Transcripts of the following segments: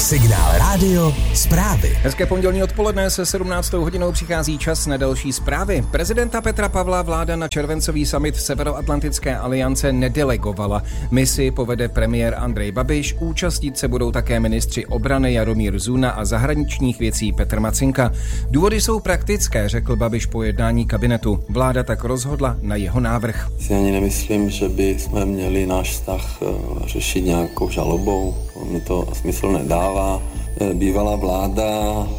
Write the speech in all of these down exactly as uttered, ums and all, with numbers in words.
Signál rádio, zprávy. Hezké pondělní odpoledne se sedmnáctou hodinou přichází čas na další zprávy. Prezidenta Petra Pavla vláda na červencový summit Severoatlantické aliance nedelegovala. Misi povede premiér Andrej Babiš, účastnit se budou také ministři obrany Jaromír Zuna a zahraničních věcí Petr Macinka. Důvody jsou praktické, řekl Babiš po jednání kabinetu. Vláda tak rozhodla na jeho návrh. Si ani nemyslím, že by jsme měli náš vztah řešit nějakou žalobou. Mi to smysl nedává. Bývalá vláda,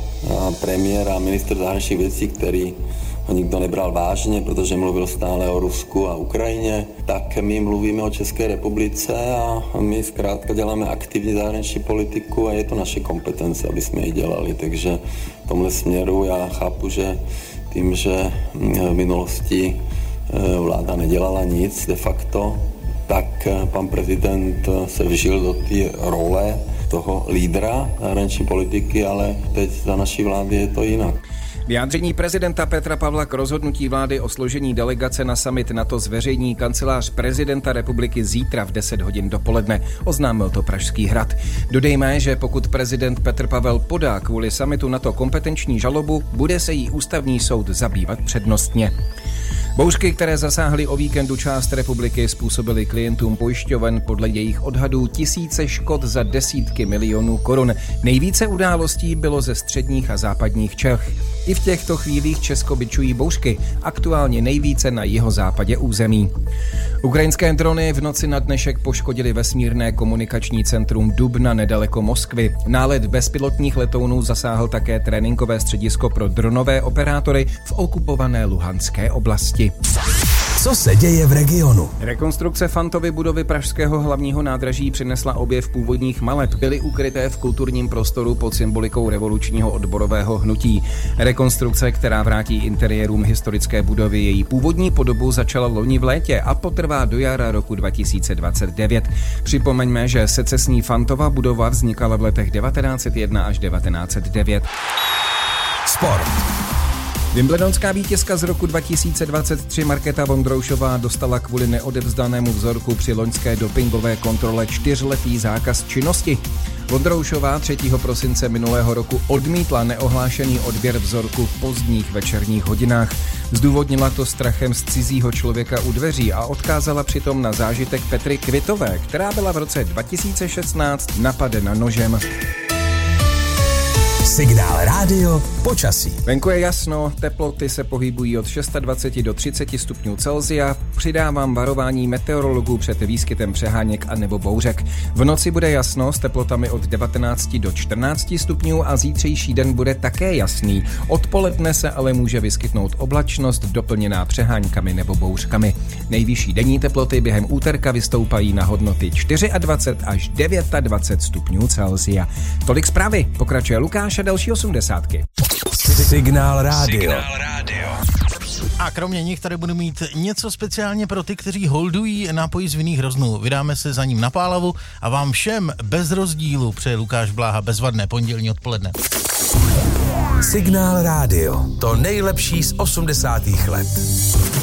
premiér a ministr zahraničních věcí, který ho nikdo nebral vážně, protože mluvil stále o Rusku a Ukrajině, tak my mluvíme o České republice a my zkrátka děláme aktivní zahraniční politiku a je to naše kompetence, aby jsme ji dělali. Takže v tomhle směru já chápu, že tím, že v minulosti vláda nedělala nic de facto, tak pan prezident se vžil do té role toho lídra zahraniční politiky, ale teď za naší vlády je to jinak. Vyjádření prezidenta Petra Pavla k rozhodnutí vlády o složení delegace na summit NATO zveřejní kancelář prezidenta republiky zítra v deset hodin dopoledne, oznámil to Pražský hrad. Dodejme, že pokud prezident Petr Pavel podá kvůli summitu NATO kompetenční žalobu, bude se jí ústavní soud zabývat přednostně. Bouřky, které zasáhly o víkendu část republiky, způsobily klientům pojišťoven podle jejich odhadů tisíce škod za desítky milionů korun. Nejvíce událostí bylo ze středních a západních Čech. I v těchto chvílích Česko bičují bouřky, aktuálně nejvíce na jihozápadě území. Ukrajinské drony v noci na dnešek poškodily vesmírné komunikační centrum Dubna nedaleko Moskvy. Nálet bezpilotních letounů zasáhl také tréninkové středisko pro dronové operátory v okupované Luhanské oblasti. Co se děje v regionu? Rekonstrukce Fantovy budovy pražského hlavního nádraží přinesla objev původních maleb. Byly ukryté v kulturním prostoru pod symbolikou revolučního odborového hnutí. Rekonstrukce, která vrátí interiérům historické budovy její původní podobu, začala loni v létě a potrvá do jara roku dva tisíce dvacet devět. Připomeňme, že secesní Fantova budova vznikala v letech devatenáct set jedna až devatenáct set devět. Sport. Wimbledonská vítězka z roku dva tisíce dvacet tři Markéta Vondroušová dostala kvůli neodevzdanému vzorku při loňské dopingové kontrole čtyřletý zákaz činnosti. Vondroušová třetího prosince minulého roku odmítla neohlášený odběr vzorku v pozdních večerních hodinách. Zdůvodnila to strachem z cizího člověka u dveří a odkázala přitom na zážitek Petry Kvitové, která byla v roce dva tisíce šestnáct napadena nožem. Signál rádio, počasí. Venku je jasno, teploty se pohybují od dvacet šest do třicet stupňů Celsia. Přidávám varování meteorologů před výskytem přeháněk a nebo bouřek. V noci bude jasno s teplotami od devatenáct do čtrnáct stupňů a zítřejší den bude také jasný. Odpoledne se ale může vyskytnout oblačnost doplněná přeháňkami nebo bouřkami. Nejvyšší denní teploty během úterka vystoupají na hodnoty dvacet čtyři až dvacet devět stupňů Celsia. Tolik zprávy, pokračuje Lukáš a další osmdesátky. Signál rádio. Signál rádio. A kromě nich tady budu mít něco speciálně pro ty, kteří holdují nápoj z vinný hroznu. Vydáme se za ním na Pálavu a vám všem bez rozdílu přeje Lukáš Bláha bezvadné pondělní odpoledne. Signál rádio. To nejlepší z osmdesátých let.